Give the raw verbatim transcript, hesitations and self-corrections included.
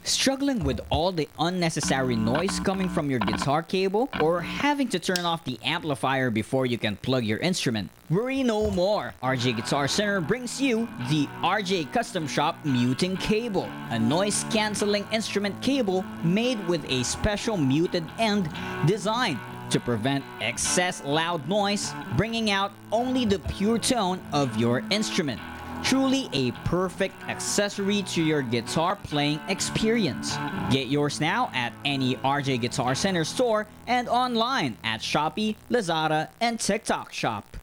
Struggling with all the unnecessary noise coming from your guitar cable, or having to turn off the amplifier before you can plug your instrument? Worry no more! R J Guitar Center brings you the R J Custom Shop Muting Cable, a noise-canceling instrument cable made with a special muted end designed to prevent excess loud noise, bringing out only the pure tone of your instrument. Truly a perfect accessory to your guitar playing experience. Get yours now at any R J Guitar Center store and online at Shopee, Lazada, and TikTok Shop.